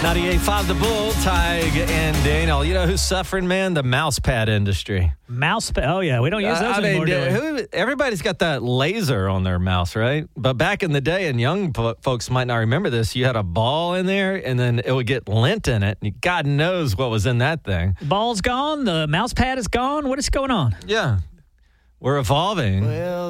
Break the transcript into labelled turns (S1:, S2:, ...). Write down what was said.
S1: 98.5 The Bull, Tig and Daniel. You know who's suffering, man? The mouse pad industry.
S2: Oh, yeah. We don't use those anymore, do we?
S1: Everybody's got that laser on their mouse, right? But back in the day, and young folks might not remember this, you had a ball in there, and then it would get lint in it. And God knows what was in that thing.
S2: The ball's gone. The mouse pad is gone. What is going on?
S1: Yeah. We're evolving.
S3: Well,